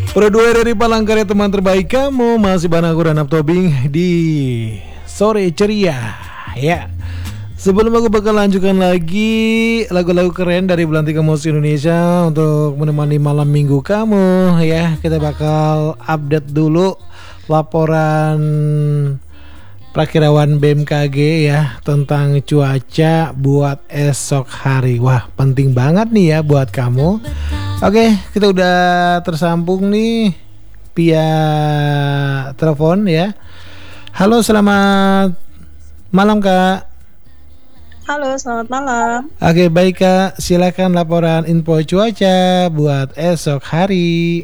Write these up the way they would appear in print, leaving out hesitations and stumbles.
Udah dua dari Palangkaraya, teman terbaik kamu. Masih bareng aku Ranap Tobing di Sore Ceria. Ya, sebelum aku bakal lanjutkan lagi lagu-lagu keren dari Belantika Musik Indonesia untuk menemani malam minggu kamu, ya, kita bakal update dulu laporan Prakirawan BMKG ya tentang cuaca buat esok hari. Wah, penting banget nih ya buat kamu. Oke, kita udah tersambung nih via telepon ya. Halo, selamat malam Kak. Halo, selamat malam. Oke, baik Kak, silakan laporan info cuaca buat esok hari.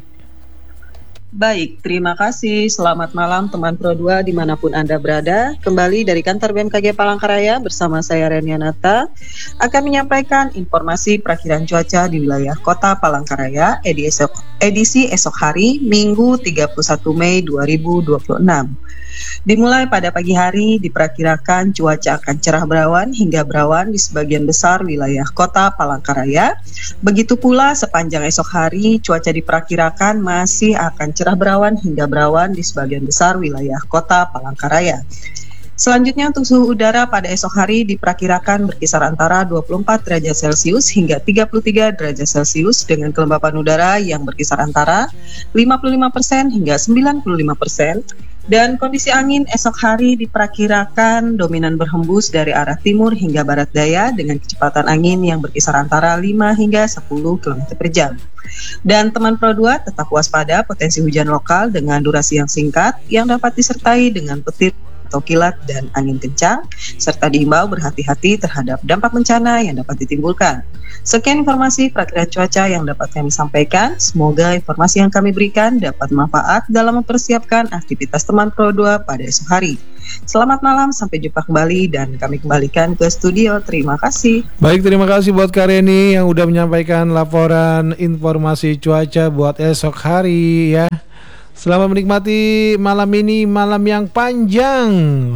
Baik, terima kasih. Selamat malam teman Pro 2 dimanapun Anda berada. Kembali dari kantor BMKG Palangkaraya bersama saya Renianata akan menyampaikan informasi perakiraan cuaca di wilayah kota Palangkaraya edisi esok hari Minggu 31 Mei 2026. Dimulai pada pagi hari diperkirakan cuaca akan cerah berawan hingga berawan di sebagian besar wilayah kota Palangkaraya. Begitu pula sepanjang esok hari cuaca diperkirakan masih akan cerah berawan hingga berawan di sebagian besar wilayah kota Palangkaraya. Selanjutnya untuk suhu udara pada esok hari diperkirakan berkisar antara 24 derajat Celcius hingga 33 derajat Celcius dengan kelembapan udara yang berkisar antara 55% hingga 95%. Dan kondisi angin esok hari diperkirakan dominan berhembus dari arah timur hingga barat daya dengan kecepatan angin yang berkisar antara 5 hingga 10 km per jam. Dan teman Pro 2 tetap waspada potensi hujan lokal dengan durasi yang singkat yang dapat disertai dengan petir atau kilat dan angin kencang, serta diimbau berhati-hati terhadap dampak bencana yang dapat ditimbulkan. Sekian informasi perakiraan cuaca yang dapat kami sampaikan. Semoga informasi yang kami berikan dapat manfaat dalam mempersiapkan aktivitas teman Pro 2 pada esok hari. Selamat malam, sampai jumpa kembali dan kami kembalikan ke studio. Terima kasih. Baik, terima kasih buat Kak Reni yang udah menyampaikan laporan informasi cuaca buat esok hari ya. Selamat menikmati malam ini, malam yang panjang.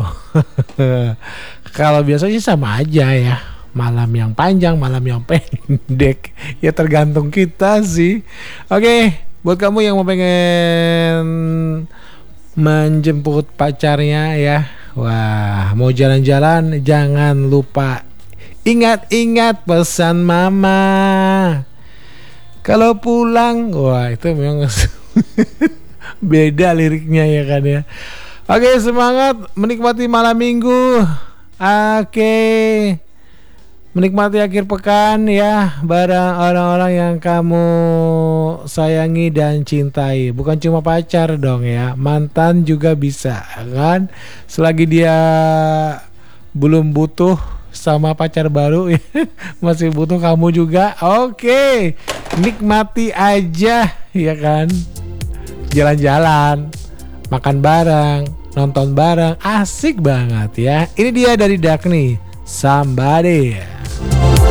Kalau biasanya sama aja ya, malam yang panjang, malam yang pendek. Ya tergantung kita sih. Oke, buat kamu yang mau pengen menjemput pacarnya ya, wah, mau jalan-jalan jangan lupa ingat-ingat pesan mama. Kalau pulang, wah itu memang beda liriknya ya kan ya. Oke, semangat menikmati malam minggu. Oke, menikmati akhir pekan ya bareng orang-orang yang kamu sayangi dan cintai. Bukan cuma pacar dong ya, mantan juga bisa kan. Selagi dia belum butuh sama pacar baru masih butuh kamu juga. Oke, nikmati aja ya kan. Jalan-jalan, makan bareng, nonton bareng, asik banget ya. Ini dia dari Dagni, Somebody.